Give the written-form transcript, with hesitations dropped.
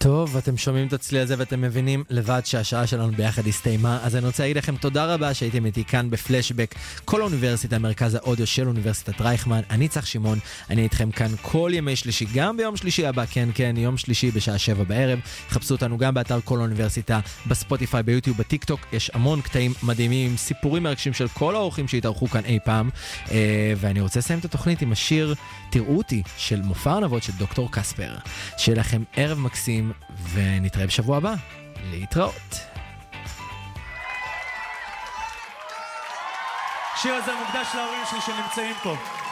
טוב, אתם שומעים את הצליל הזה ואתם מבינים לבד שהשעה שלנו ביחד הסתיימה, אז אני רוצה להגיד לכם תודה רבה שהייתם איתי כאן בפלשבק, כל האוניברסיטה, מרכז האודיו של אוניברסיטת רייכמן. אני צח שמעון, אני איתכם כאן כל ימי שלישי, גם ביום שלישי הבא, כן, יום שלישי בשעה 7 בערב. חפשו אותנו גם באתר כל האוניברסיטה, בספוטיפיי, ביוטיוב, בטיק טוק, יש המון קטעים מדהימים, סיפורים מרגשים של כל האורחים שהתארחו כאן אי פעם, ואני רוצה לסיים את התוכנית עם השיר תראו אותי של מופע ארנבות של דוקטור קספר. שיהיה לכם ערב מקסים ונתראה בשבוע הבא. להתראות. שיר הזה מוקדש להורים שלי שנמצאים פה.